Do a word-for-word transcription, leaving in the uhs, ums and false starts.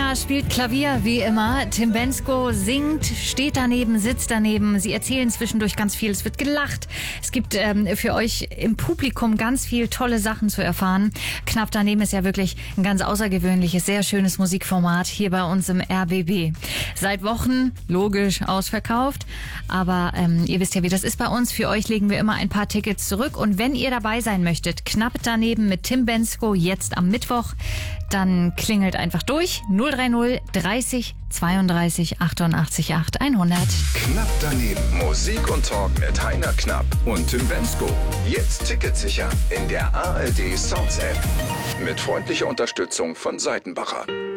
Heiner spielt Klavier, wie immer. Tim Bendzko singt, steht daneben, sitzt daneben. Sie erzählen zwischendurch ganz viel. Es wird gelacht. Es gibt ähm, für euch im Publikum ganz viel tolle Sachen zu erfahren. Knapp daneben ist ja wirklich ein ganz außergewöhnliches, sehr schönes Musikformat hier bei uns im R B B. Seit Wochen, logisch, ausverkauft. Aber ähm, ihr wisst ja, wie das ist bei uns. Für euch legen wir immer ein paar Tickets zurück. Und wenn ihr dabei sein möchtet, knapp daneben mit Tim Bendzko jetzt am Mittwoch, dann klingelt einfach durch. null drei null dreißig zweiunddreißig achtundachtzig acht hundert. Knapp daneben. Musik und Talk mit Heiner Knapp und Tim Bendzko. Jetzt Tickets sichern in der A R D Sounds App. Mit freundlicher Unterstützung von Seitenbacher.